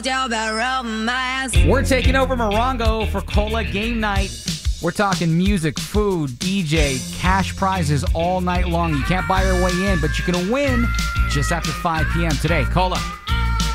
We're taking over Morongo for Cola Game Night. We're talking music, food, DJ, cash prizes all night long. You can't buy your way in, but you can win just after 5 p.m. today. Cola.